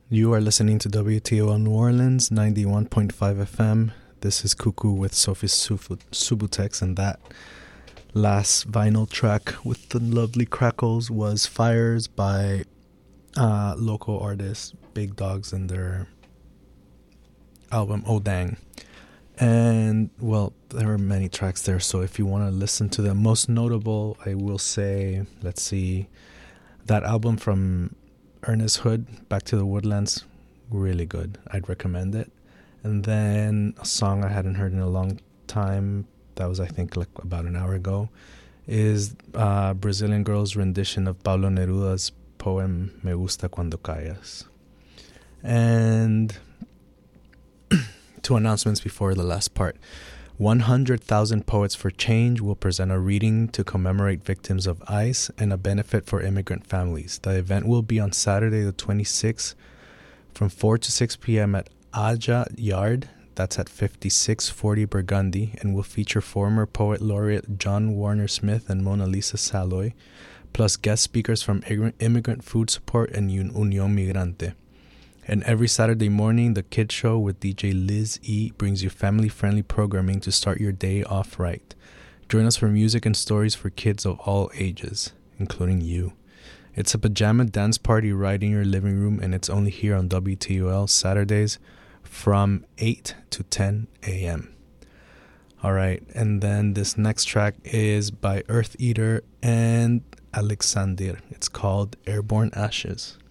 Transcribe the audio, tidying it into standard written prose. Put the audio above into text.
You are listening to WTOL New Orleans, 91.5 FM. This is Cuckoo with Sophie Subutex, and that last vinyl track with the lovely crackles was Fires by local artist Big Dogs and their album Oh Dang. And, well, there are many tracks there, so if you want to listen to them, most notable, I will say, let's see, that album from Ernest Hood, Back to the Woodlands, really good. I'd recommend it. And then a song I hadn't heard in a long time, that was I think like about an hour ago, is Brazilian Girl's rendition of Pablo Neruda's poem Me Gusta Cuando Callas. And two announcements before the last part. 100,000 Poets for Change will present a reading to commemorate victims of ICE and a benefit for immigrant families. The event will be on Saturday the 26th from 4 to 6 p.m. at Aja Yard, that's at 5640 Burgundy, and will feature former poet laureate John Warner Smith and Mona Lisa Saloy, plus guest speakers from Immigrant Food Support and Unión Migrante. And every Saturday morning, the Kids Show with DJ Liz E brings you family-friendly programming to start your day off right. Join us for music and stories for kids of all ages, including you. It's a pajama dance party right in your living room, and it's only here on WTOL Saturdays from 8 to 10 a.m. All right, and then this next track is by Earth Eater and Alexander. It's called Airborne Ashes.